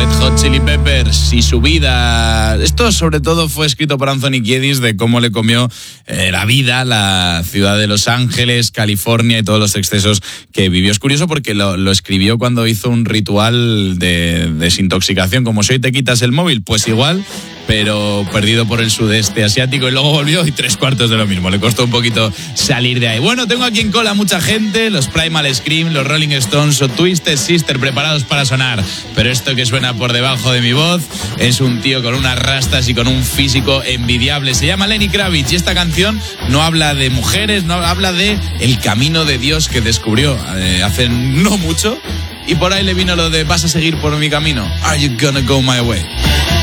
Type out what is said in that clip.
Red Hot Chili Peppers y su vida. Esto sobre todo fue escrito por Anthony Kiedis, de cómo le comió la vida la ciudad de Los Ángeles, California y todos los excesos que vivió. Es curioso porque lo escribió cuando hizo un ritual de desintoxicación, como si hoy te quitas el móvil, pues igual, pero perdido por el sudeste asiático, y luego volvió y 3/4 de lo mismo. Le costó un poquito salir de ahí. Bueno, tengo aquí en cola mucha gente, los Primal Scream, los Rolling Stones o Twisted Sister preparados para sonar. Pero esto que suena por debajo de mi voz es un tío con unas rastas y con un físico envidiable. Se llama Lenny Kravitz y esta canción no habla de mujeres, no habla de el camino de Dios que descubrió hace no mucho. Y por ahí le vino lo de: ¿vas a seguir por mi camino? Are you gonna go my way?